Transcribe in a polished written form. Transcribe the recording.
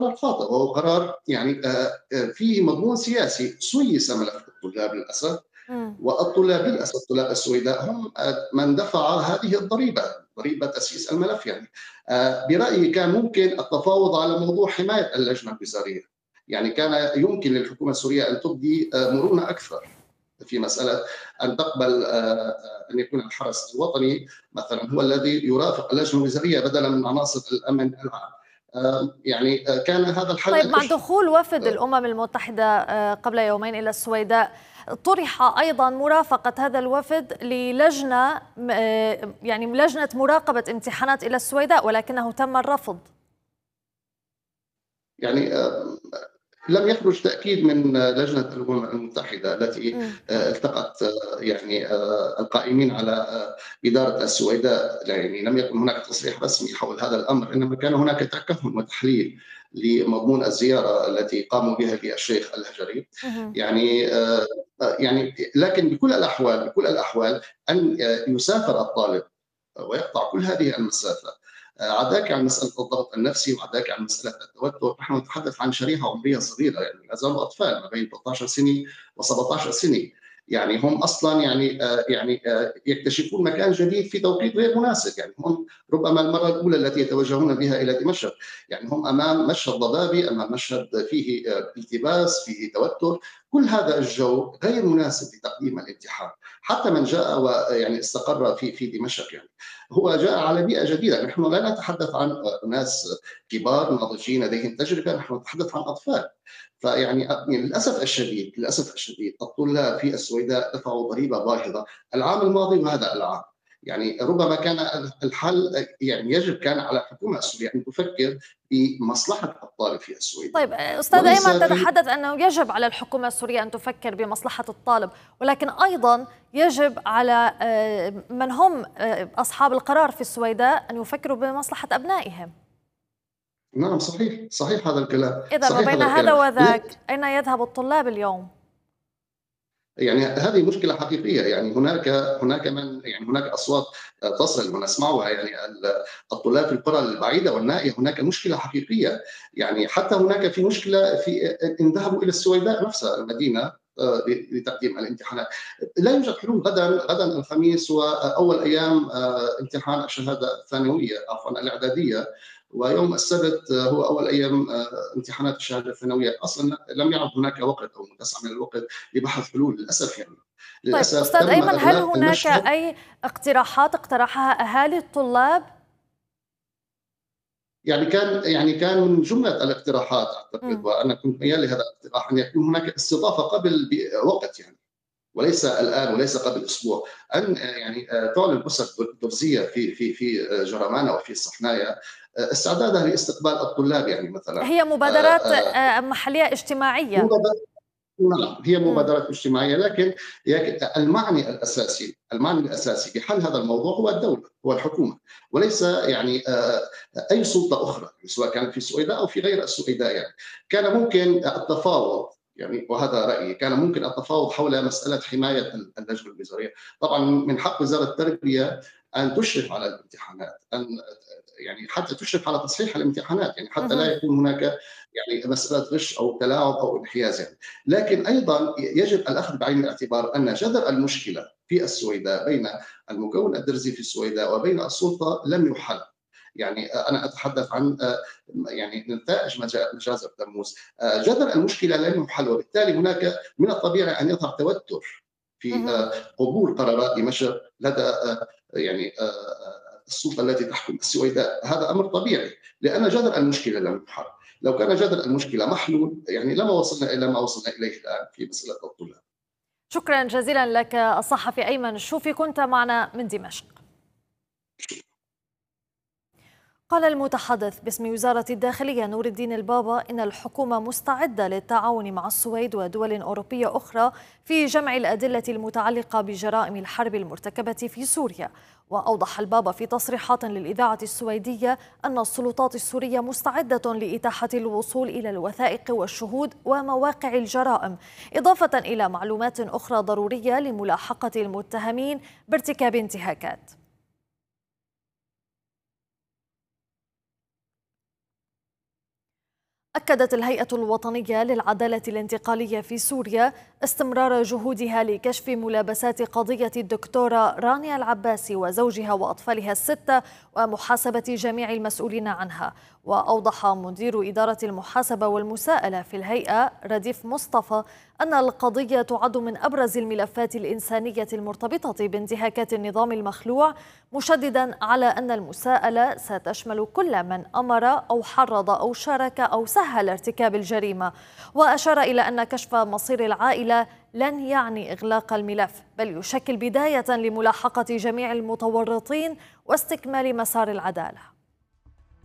خاطئ، وهو قرار يعني فيه مضمون سياسي. سُيّس ملف الطلاب للأسف، إمم. والطلاب للأسف طلاب السويداء هم من دفع هذه الضريبة، ضريبة تأسيس الملف يعني. برأيي كان ممكن التفاوض على موضوع حماية اللجنة الوزارية، يعني كان يمكن للحكومة السورية أن تبدي مرونة أكثر في مسألة أن تقبل أن يكون الحرس الوطني مثلًا هو الذي يرافق اللجنة الوزارية بدلًا من عناصر الأمن العام. يعني كان هذا الحل طيب، مع الأشهر. دخول وفد الأمم المتحدة قبل يومين إلى السويداء، طرح أيضا مرافقة هذا الوفد للجنة يعني لجنة مراقبة امتحانات إلى السويداء، ولكنه تم الرفض. يعني لم يخرج تأكيد من لجنة الأمم المتحدة التي مم. التقت يعني القائمين على إدارة السويداء، يعني لم يكن هناك تصريح رسمي حول هذا الأمر، إنما كان هناك تكهن وتحليل لمضمون الزيارة التي قاموا بها للشيخ الهجري. مهم. يعني يعني لكن بكل الأحوال أن يسافر الطالب ويقطع كل هذه المسافة. عداك عن مسألة الضغط النفسي، وعداك عن مسألة التوتر. نحن نتحدث عن شريحة عمرية صغيرة، يعني لا زالوا أطفال ما بين 13 سنة و17 سنة. يعني هم أصلا يعني يكتشفون مكان جديد في توقيت غير مناسب. يعني هم ربما المرة الأولى التي يتوجهون بها إلى دمشق، يعني هم أمام مشهد ضبابي، أمام مشهد فيه التباس، فيه توتر. كل هذا الجو غير مناسب لتقديم الامتحان. حتى من جاء ويعني استقر في دمشق، يعني هو جاء على بيئة جديدة. نحن لا نتحدث عن ناس كبار ناضجين لديهم تجربة، نحن نتحدث عن أطفال. فيعني للأسف الشديد الطلاب في السويداء دفعوا ضريبة باهظة العام الماضي وهذا العام. يعني ربما كان الحل، يعني يجب كان على الحكومة السورية أن تفكر بمصلحة الطالب في السويداء طيب، أستاذ وليس أيمن، في. تتحدث أنه يجب على الحكومة السورية أن تفكر بمصلحة الطالب، ولكن أيضا يجب على من هم أصحاب القرار في السويداء أن يفكروا بمصلحة أبنائهم. نعم، صحيح هذا الكلام، إذا صحيح وبين هذا هذا الكلام. وذاك أين يذهب الطلاب اليوم؟ يعني هذه مشكلة حقيقية. يعني هناك من يعني هناك أصوات تصل ونسمعها، يعني الطلاب في القرى البعيدة والنائية هناك مشكلة حقيقية. يعني حتى هناك في مشكلة في إن ذهبوا إلى السويداء نفسها المدينة لتقديم الامتحانات. لا يوجد حلول. غدا الخميس وأول أيام امتحان الشهادة الثانوية، عفوا الإعدادية، ويوم السبت هو أول أيام امتحانات الشهادة الثانوية. أصلا لم يعد هناك وقت أو متسع من الوقت لبحث حلول، للأسف يعني. طيب، للأسف أستاذ تم أيمن، هل إغلاق هناك المشهد. أي اقتراحات اقترحها أهالي الطلاب؟ يعني كان من جملة الاقتراحات أعتقد، مم. وأنا كنت ميال لهذا الاقتراح، أن يكون هناك استضافة قبل بوقت، يعني وليس الآن وليس قبل أسبوع. أن يعني تعلن أسر درزية في جرمانة وفي الصحنايا استعدادها لاستقبال الطلاب، يعني مثلا هي آه، مبادرات آه، محلية اجتماعية. مبادرة. نعم، هي مم. مبادرات اجتماعية، لكن المعني الأساسي بحل هذا الموضوع هو الدولة، هو الحكومة، وليس يعني أي سلطة أخرى، سواء كانت في السويداء أو في غير السويداء. يعني كان ممكن التفاوض، يعني وهذا رأيي، كان ممكن التفاوض حول مسألة حماية اللجنة الوزارية. طبعا من حق وزارة التربية أن تشرف على الامتحانات، أن يعني حتى تشرف على تصحيح الامتحانات، يعني حتى لا مهم. يكون هناك يعني مسألة غش أو تلاعب أو انحياز يعني. لكن أيضا يجب الأخذ بعين الاعتبار أن جذر المشكلة في السويداء بين المكون الدرزي في السويداء وبين السلطة لم يحل. يعني أنا أتحدث عن يعني نتائج مجازر تموز. جذر المشكلة لم يحل، وبالتالي هناك من الطبيعي أن يظهر توتر في مهم. قبول قرارات دمشق لدى يعني السلطة التي تحكم السويداء. هذا أمر طبيعي لأن جذر المشكلة لم يحل. لو كان جذر المشكلة محلول، يعني لما وصلنا إلى ما وصلنا إليه الآن في مسألة الطلاب. شكرا جزيلا لك الصحفي أيمن الشوفي، كنت معنا من دمشق. قال المتحدث باسم وزارة الداخلية نور الدين البابا إن الحكومة مستعدة للتعاون مع السويد ودول أوروبية أخرى في جمع الأدلة المتعلقة بجرائم الحرب المرتكبة في سوريا. وأوضح البابا في تصريحات للإذاعة السويدية أن السلطات السورية مستعدة لإتاحة الوصول إلى الوثائق والشهود ومواقع الجرائم، إضافة إلى معلومات أخرى ضرورية لملاحقة المتهمين بارتكاب انتهاكات. أكدت الهيئة الوطنية للعدالة الانتقالية في سوريا استمرار جهودها لكشف ملابسات قضية الدكتورة رانيا العباسي وزوجها وأطفالها الستة ومحاسبة جميع المسؤولين عنها. وأوضح مدير إدارة المحاسبة والمساءلة في الهيئة رديف مصطفى أن القضية تعد من أبرز الملفات الإنسانية المرتبطة بانتهاكات النظام المخلوع، مشددا على أن المساءلة ستشمل كل من أمر أو حرض أو شارك أو سهل ارتكاب الجريمة. وأشار إلى أن كشف مصير العائلة لن يعني إغلاق الملف، بل يشكل بداية لملاحقة جميع المتورطين واستكمال مسار العدالة.